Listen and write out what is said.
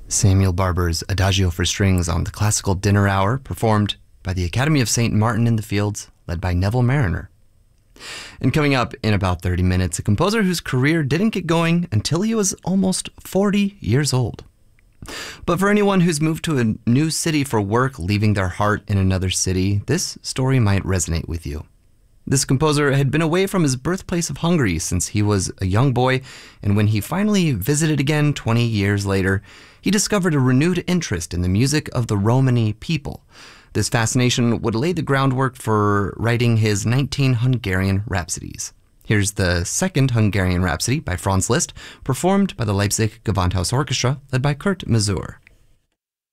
Samuel Barber's Adagio for Strings on the Classical Dinner Hour, performed by the Academy of St. Martin in the Fields, led by Neville Marriner. And coming up in about 30 minutes, a composer whose career didn't get going until he was almost 40 years old. But for anyone who's moved to a new city for work, leaving their heart in another city, this story might resonate with you. This composer had been away from his birthplace of Hungary since he was a young boy, and when he finally visited again 20 years later, he discovered a renewed interest in the music of the Romani people. This fascination would lay the groundwork for writing his 19 Hungarian Rhapsodies. Here's the second Hungarian Rhapsody by Franz Liszt, performed by the Leipzig Gewandhaus Orchestra, led by Kurt Masur.